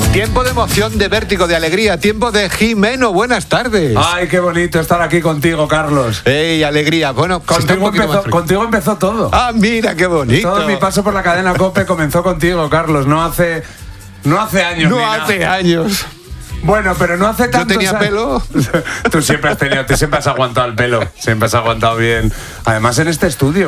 Tiempo de emoción, de vértigo, de alegría. Tiempo de Jimeno. Buenas tardes. Ay, qué bonito estar aquí contigo, Carlos. ¡Ey, alegría! Bueno, Contigo empezó todo. Ah, mira, qué bonito. Todo mi paso por la cadena COPE comenzó contigo, Carlos. No hace años. No hace años. Bueno, pero no hace tanto. ¿Yo tenía pelo? Tú siempre has tenido, siempre has aguantado el pelo. Siempre has aguantado bien. Además, en este estudio.